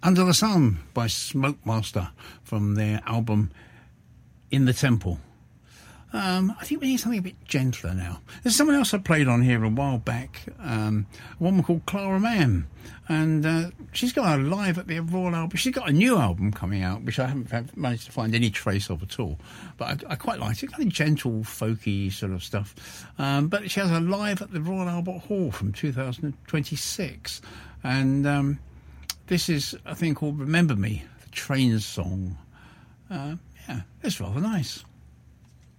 Under the Sun by Smokemaster from their album In the Temple. I think we need something a bit gentler now. There's someone else I played on here a while back, a woman called Clara Mann, and she's got a live at the Royal Albert. She's got a new album coming out, which I haven't managed to find any trace of at all, but I quite like it. Kind of gentle, folky sort of stuff. But she has a live at the Royal Albert Hall from 2026, and this is a thing called Remember Me, the Trains song. Yeah, it's rather nice.